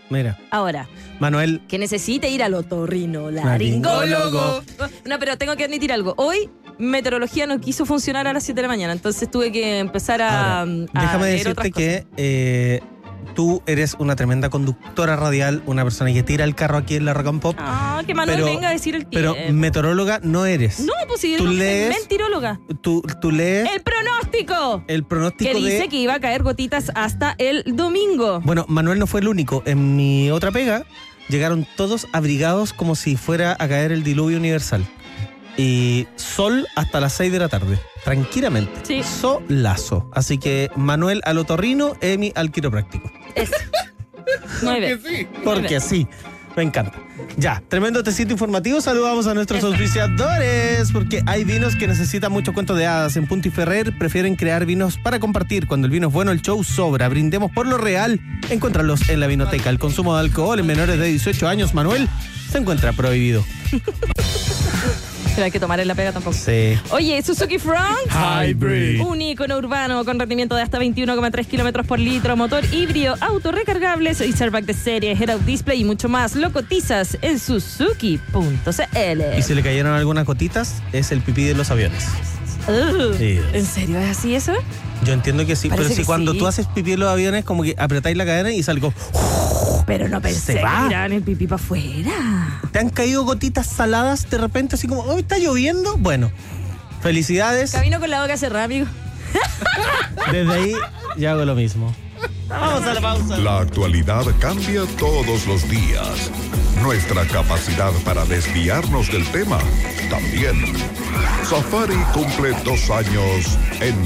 Mira. Ahora, Manuel. que necesite ir al otorrinolaringólogo. No, pero tengo que admitir algo. Hoy meteorología no quiso funcionar a las 7 de la mañana, entonces tuve que empezar a Déjame leer decirte otras cosas. que tú eres una tremenda conductora radial, una persona que tira el carro aquí en la Rock and Pop. Ah, que Manuel venga a decir el tiempo. Pero meteoróloga no eres. No, pues si tú no, lees, mentiróloga. Tú lees El pronóstico. el pronóstico Que dice de... que iba a caer gotitas hasta el domingo. Bueno, Manuel no fue el único. En mi otra pega llegaron todos abrigados como si fuera a caer el diluvio universal. Y sol hasta las 6 de la tarde. Tranquilamente. Sí. Solazo. Así que Manuel al otorrino, Emi al quiropráctico. Eso. Muy bien. Porque sí. Me encanta. Ya, tremendo tecito informativo. Saludamos a nuestros auspiciadores, porque hay vinos que necesitan mucho cuento de hadas. En Punto y Ferrer prefieren crear vinos para compartir. Cuando el vino es bueno, el show sobra. Brindemos por lo real. Encuéntralos en la vinoteca. El consumo de alcohol en menores de 18 años, Manuel, se encuentra prohibido. Pero hay que tomar en la pega tampoco. Sí. Oye, Suzuki Front Hybrid. Un ícono urbano con rendimiento de hasta 21,3 kilómetros por litro, motor híbrido, auto recargable, airbag de serie, head-up display y mucho más. Lo cotizas en suzuki.cl. Y si le cayeron algunas gotitas, es el pipí de los aviones. Sí. ¿En serio es así eso? Yo entiendo que sí, Parece pero si que cuando sí. tú haces pipí en los aviones, como que apretáis la cadena y salgo. Pero no pensé Se que va. tiraban el pipí para afuera. ¿Te han caído gotitas saladas de repente, así como, hoy está lloviendo? Bueno, felicidades. Camino con la boca cerrada, amigo. Desde ahí ya hago lo mismo. Vamos a la pausa. La actualidad cambia todos los días. Nuestra capacidad para desviarnos del tema también. Safari cumple 2 años en